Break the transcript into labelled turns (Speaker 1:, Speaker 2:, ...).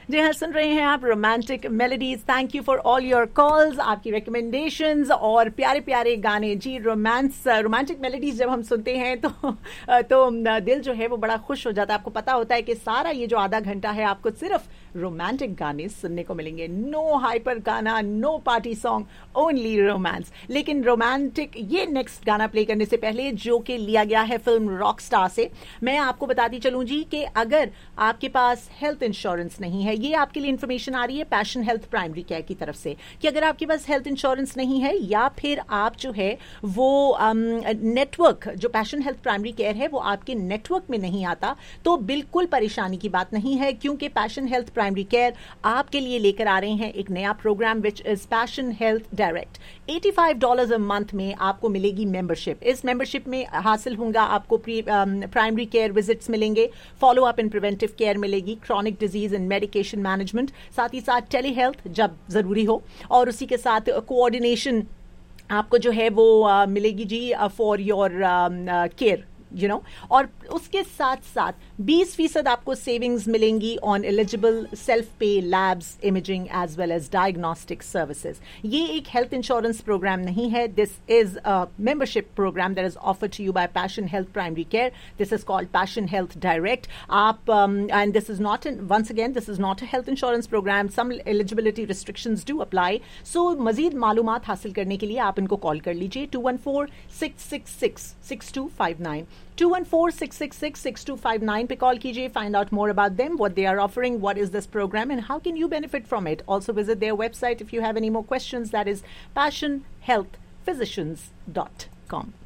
Speaker 1: जी हाँ, सुन रहे हैं आप romantic melodies. Thank you for all your calls, आपकी रिकमेंडेशंस और प्यारे प्यारे गाने। जी, रोमांटिक मेलोडीज जब हम सुनते हैं तो दिल जो है वो बड़ा खुश हो जाता है। आपको पता होता है कि सारा ये जो आधा घंटा है आपको सिर्फ रोमांटिक गाने सुनने को मिलेंगे। नो हाइपर गाना, no party song, only romance. लेकिन रोमांटिक ये नेक्स्ट गाना प्ले करने से पहले, जो कि लिया गया है फिल्म रॉकस्टार से, मैं आपको बताती चलूं जी कि अगर आपके पास हेल्थ इंश्योरेंस नहीं है, ये आपके लिए इंफॉर्मेशन आ रही है पैशन हेल्थ प्राइमरी केयर की तरफ से, कि अगर आपके पास हेल्थ इंश्योरेंस नहीं है या फिर आप जो है वो नेटवर्क, जो पैशन हेल्थ प्राइमरी केयर है वो आपके नेटवर्क में नहीं आता, तो बिल्कुल परेशानी की बात नहीं है, क्योंकि पैशन हेल्थ प्राइमरी केयर आपके लिए लेकर आ रहे हैं एक नया programme which is passion health direct. $85 a month में आपको मिलेगी मेंबरशिप। इस मेंबरशिप में हासिल होगा आपको प्राइमरी केयर विजिट्स मिलेंगे, follow up in preventive care मिलेगी, chronic disease and medication management, साथ ही साथ टेली हेल्थ जब जरूरी हो, और उसी के साथ कोऑर्डिनेशन आपको जो है वो मिलेगी जी फॉर योर केयर, और उसके साथ साथ 20% आपको सेविंग्स मिलेंगी ऑन एलिजिबल सेल्फ पे labs, imaging as well as diagnostic services. ये एक हेल्थ इंश्योरेंस प्रोग्राम नहीं है, this is a membership programme that is offered to you bye passion health primary care. This is called passion health direct. आप and this is not, once again, this is not a health insurance programme, some eligibility restrictions do apply. सो मजीद मालूमात हासिल करने के लिए आप इनको call कर लीजिए 214-666-6259, 214-666-6259 पे कॉल कीजिए. Find out more about them, what they are offering, what is this program, and how can you benefit from it. Also visit their website if you have any more questions. That is passionhealthphysicians.com.